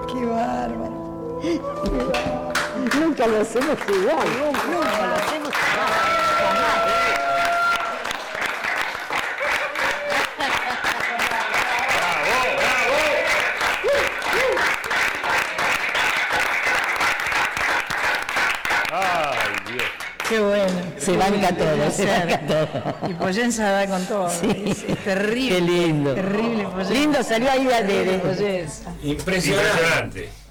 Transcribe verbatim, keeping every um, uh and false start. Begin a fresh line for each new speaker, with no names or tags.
Qué bárbaro. Qué bárbaro.
Nunca lo hacemos igual.
Nunca, nunca lo hacemos igual. Qué bueno.
Se banca todo, se banca todo.
Y Poyensa da con todo.
Sí.
Es, es terrible.
Qué lindo.
Terrible Poyensa.
Lindo, salió ahí de... de, de
Poyensa.
Impresionante.